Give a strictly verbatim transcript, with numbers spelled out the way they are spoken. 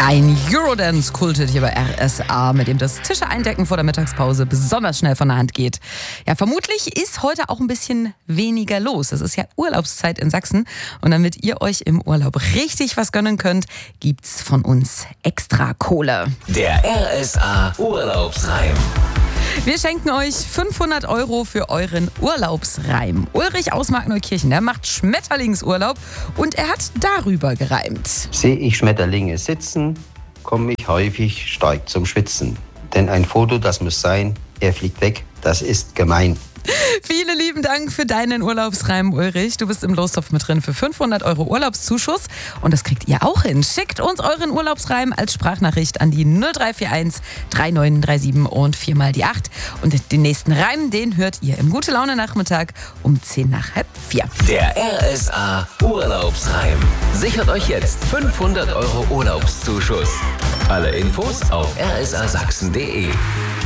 Ein Eurodance kultet hier bei R S A, mit dem das Tische eindecken vor der Mittagspause besonders schnell von der Hand geht. Ja, vermutlich ist heute auch ein bisschen weniger los. Es ist ja Urlaubszeit in Sachsen und damit ihr euch im Urlaub richtig was gönnen könnt, gibt's von uns extra Kohle. Der R S A Urlaubsreim. Wir schenken euch fünfhundert Euro für euren Urlaubsreim. Ulrich aus Markneukirchen, der macht Schmetterlingsurlaub und er hat darüber gereimt. Sehe ich Schmetterlinge sitzen, komme ich häufig stark zum Schwitzen. Denn ein Foto, das muss sein, er fliegt weg, das ist gemein. Vielen lieben Dank für deinen Urlaubsreim, Ulrich. Du bist im Lostopf mit drin für fünfhundert Euro Urlaubszuschuss. Und das kriegt ihr auch hin. Schickt uns euren Urlaubsreim als Sprachnachricht an die null drei vier eins drei neun drei sieben und vier mal die acht. Und den nächsten Reim, den hört ihr im Gute-Laune-Nachmittag um zehn nach halb vier. Der R S A Urlaubsreim. Sichert euch jetzt fünfhundert Euro Urlaubszuschuss. Alle Infos auf r s a sachsen punkt d e.